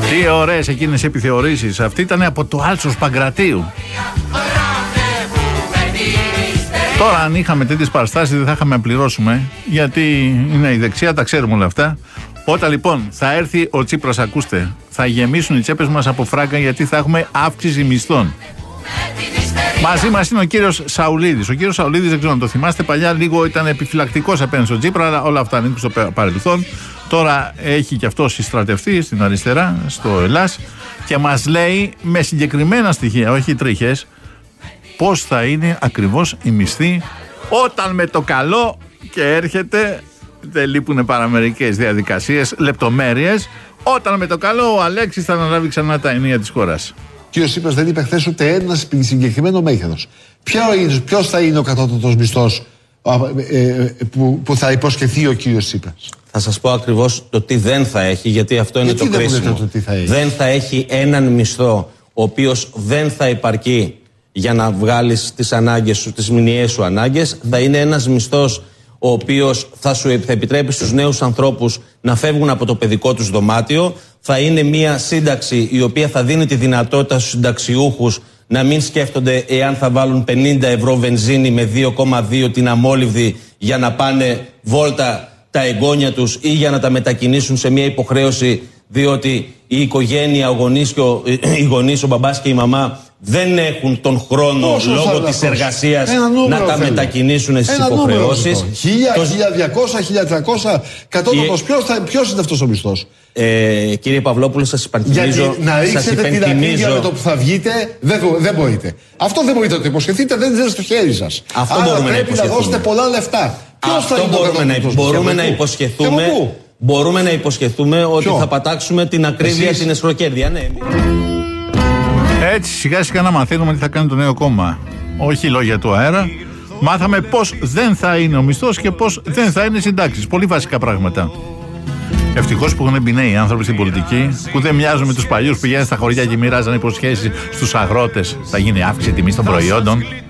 Τι ωραίες εκείνες οι επιθεωρήσεις. Αυτή ήταν από το Άλσος Παγκρατίου. Τώρα αν είχαμε τέτοιες παραστάσεις δεν θα είχαμε να πληρώσουμε, γιατί είναι η δεξιά, τα ξέρουμε όλα αυτά. Όταν λοιπόν θα έρθει ο Τσίπρας, ακούστε, θα γεμίσουν οι τσέπες μας από φράγκα, γιατί θα έχουμε αύξηση μισθών. Μαζί μας είναι ο κύριος Σαουλίδης. Ο κύριος Σαουλίδης, δεν ξέρω αν το θυμάστε, παλιά λίγο ήταν επιφυλακτικός απέναντι στον Τσίπρα, αλλά όλα αυτά ανήκουν στο παρελθόν. Τώρα έχει και αυτό συστρατευτεί στην αριστερά, στο Ελλάς, και μας λέει με συγκεκριμένα στοιχεία, όχι τρίχες, πώς θα είναι ακριβώς η μισθή όταν με το καλό, και έρχεται, δεν λείπουν παραμερικές διαδικασίες, λεπτομέρειες, όταν με το καλό ο Αλέξης θα αναλάβει ξανά τα ενία της χώρας. Κύριος Τσίπρας δεν είπε χθες ούτε ένα συγκεκριμένο μέγεθος. Ποιος θα είναι ο κατώτατος μισθός που θα υποσχεθεί ο κύριος Τσίπρας? Θα σας πω ακριβώς το τι δεν θα έχει, γιατί αυτό είναι το κρίσιμο. Δεν θα έχει έναν μισθό ο οποίος δεν θα υπαρκεί για να βγάλεις τις ανάγκες σου, τις μηνιαίες σου ανάγκες. Θα είναι ένας μισθός ο οποίος θα επιτρέπει στους νέους ανθρώπους να φεύγουν από το παιδικό τους δωμάτιο. Θα είναι μια σύνταξη η οποία θα δίνει τη δυνατότητα στους συνταξιούχους να μην σκέφτονται εάν θα βάλουν 50 ευρώ βενζίνη με 2,2 την αμόλυβδη για να πάνε βόλτα τα εγγόνια τους ή για να τα μετακινήσουν σε μια υποχρέωση, διότι η οικογένεια, οι γονείς, ο μπαμπάς και η μαμά δεν έχουν τον χρόνο λόγω της εργασίας να τα μετακινήσουν στις υποχρεώσεις. 1.000, 1.200, 1.300 κατώτατος. Ποιος είναι αυτός ο μισθός? Κύριε Παυλόπουλο, σας υπενθυμίζω. Γιατί να ρίξετε την ακρίβεια με το που θα βγείτε, δεν μπορείτε. Αυτό δεν μπορείτε να το υποσχεθείτε, δεν είναι στο χέρι σας. Άρα πρέπει να δώσετε πολλά λεφτά. Μπορούμε να υποσχεθούμε ότι θα πατάξουμε την ακρίβεια, την εσχροκέρδεια. Ναι. Έτσι σιγά σιγά να μαθαίνουμε τι θα κάνει το νέο κόμμα. Όχι λόγια του αέρα. Μάθαμε πώς δεν θα είναι ο μισθός και πώς δεν θα είναι οι συντάξεις. Πολύ βασικά πράγματα. Ευτυχώς που έχουν μπει νέοι άνθρωποι στην πολιτική, που δεν μοιάζουν με τους παλιούς που πηγαίνουν στα χωριά και μοιράζαν υποσχέσεις στους αγρότες. Θα γίνει αύξηση τιμής των προϊόντων.